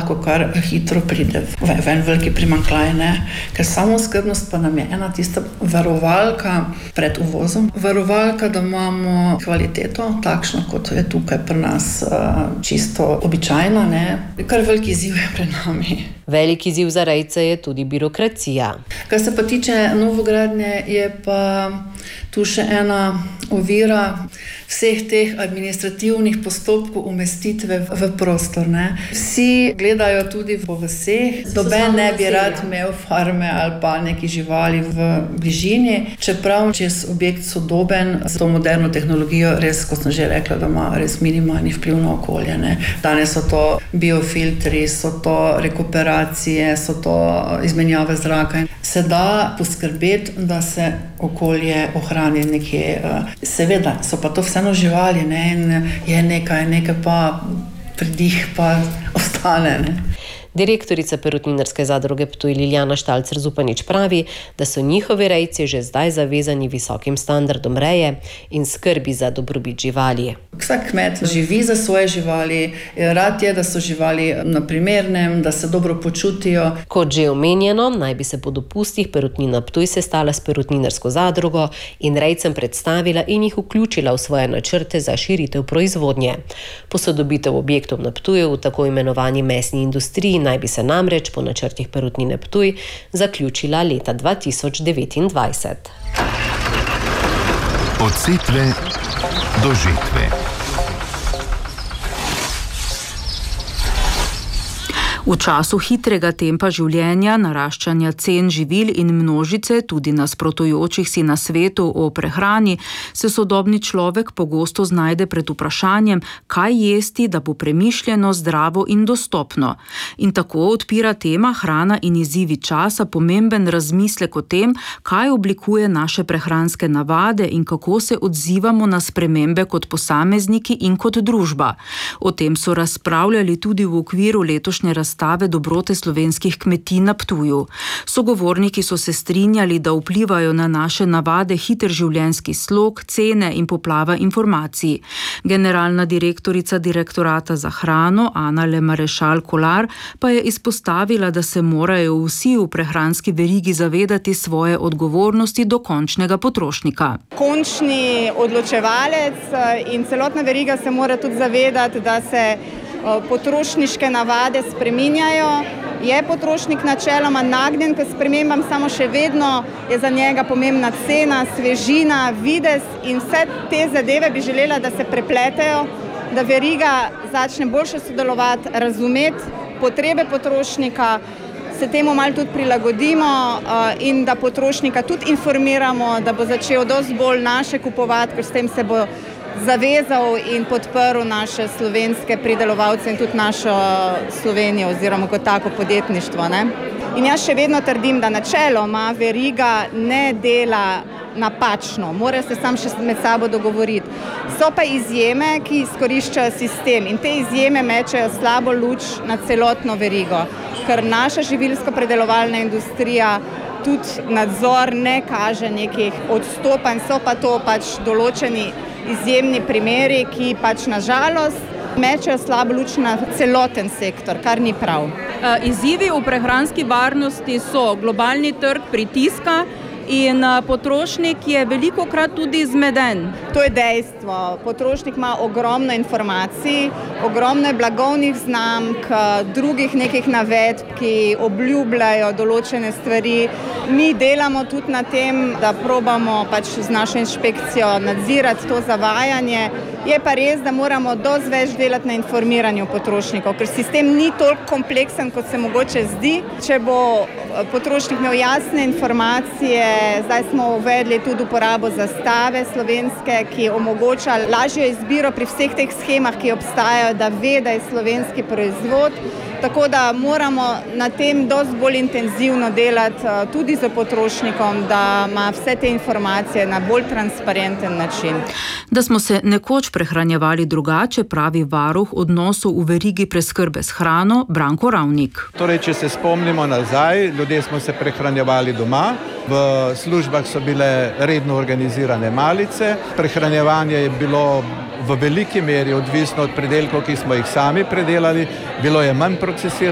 lahko kar hitro pride v en veliki primanjkljaj, ne? Ker samooskrbnost pa nam je ena tista varovalka pred uvozom. Varovalka, da imamo kvaliteto, takšno kot je tukaj pri nas čisto običajna, ne? Kar veliki izziv je pred nami. Velik izziv za rejce je tudi birokracija. Kar se pa tiče novogradnje, je pa tu še ena ovira vseh teh administrativnih postopkov umestitve v prostor, ne. Vsi gledajo tudi po vaseh, noben ne bi rad imel farme ali pa neki živali v bližini, čeprav čez objekt sodoben z to moderno tehnologijo res, kot sem že rekla, da ima res minimalni vpliv na okolje, ne. Danes so to biofiltri, so to rekuperacije, so to izmenjave zraka. Se da poskrbeti, da se okolje ohrani nekje. Seveda so pa to vseeno živali, ne, in je nekaj pa pridih pa ostane, ne. Direktorica Perutninarske zadruge Ptuj Liljana Štalcer-Zupanič pravi, da so njihovi rejci že zdaj zavezani visokim standardom reje in skrbi za dobrobit živali. Vsak kmet živi za svoje živali, rad je, da so živali na primernem, da se dobro počutijo. Kot že omenjeno, naj bi se po dopustih Perutnina Ptuj sestala s Perutninarsko zadrugo in rejcem predstavila in jih vključila v svoje načrte za širitev proizvodnje. Posodobitev objektov na Ptuju v tako imenovani mesni industriji naj bi se namreč po načrtih Perutnine Ptuj zaključila leta 2029. Od setve do žetve. V času hitrega tempa življenja, naraščanja cen živil in množice, tudi nasprotujočih si na svetu o prehrani, se sodobni človek pogosto znajde pred vprašanjem, kaj jesti, da bo premišljeno, zdravo in dostopno. In tako odpira tema hrana in izzivi časa pomemben razmislek o tem, kaj oblikuje naše prehranske navade in kako se odzivamo na spremembe kot posamezniki in kot družba. O tem so razpravljali tudi v okviru letošnje razstave Dobrote slovenskih kmetij na Ptuju. Sogovorniki so se strinjali, da vplivajo na naše navade hiter življenjski slog, cene in poplava informacij. Generalna direktorica Direktorata za hrano Ana Le Marešal Kolar pa je izpostavila, da se morajo vsi v prehranski verigi zavedati svoje odgovornosti do končnega potrošnika. Končni odločevalec in celotna veriga se mora tudi zavedati, da se potrošniške navade spreminjajo. Je potrošnik načeloma nagnjen k spremembam, samo še vedno je za njega pomembna cena, svežina, videz in vse te zadeve bi želela, da se prepletejo, da veriga začne boljše sodelovati, razumeti potrebe potrošnika, se temu malo tudi prilagodimo in da potrošnika tudi informiramo, da bo začel dosti bolj naše kupovati, ker s tem se bo zavezal in podprl naše slovenske pridelovalce in tudi našo Slovenijo oziroma kot tako podjetništvo, ne. In jaz še vedno trdim, da načeloma veriga ne dela napačno, morajo se samo še med sabo dogovoriti. So pa izjeme, ki izkoriščajo sistem in te izjeme mečejo slabo luč na celotno verigo, ker naša živilsko-predelovalna industrija tudi nadzor ne kaže nekih odstopanj, so pa to pač določeni izjemni primeri, ki pač na žalost mečejo slabo luč na celoten sektor, kar ni prav. Izzivi v prehranski varnosti so globalni trg pritiska in potrošnik je velikokrat tudi zmeden. To je dejstvo. Potrošnik ima ogromno informacij, ogromno je blagovnih znamk, drugih nekih navedb, ki obljubljajo določene stvari. Mi delamo tudi na tem, da probamo pač z našo inšpekcijo nadzirati to zavajanje. Je pa res, da moramo dosti več delati na informiranju potrošnikov, ker sistem ni toliko kompleksen, kot se mogoče zdi. Če bo potrošnik imel jasne informacije, zdaj smo uvedli tudi uporabo zastave slovenske, ki omogoča lažjo izbiro pri vseh teh shemah, ki obstajajo, da ve, da je slovenski proizvod. Tako da moramo na tem dosti bolj intenzivno delati tudi z potrošnikom, da ima vse te informacije na bolj transparenten način. Da smo se nekoč prehranjevali drugače, pravi varuh odnosov v verigi preskrbe s hrano Branko Ravnik. Torej, če se spomnimo nazaj, ljudje smo se prehranjevali doma, v službah so bile redno organizirane malice, prehranjevanje je bilo v veliki meri odvisno od pridelkov, ki smo jih sami predelali, bilo je manj procesirano.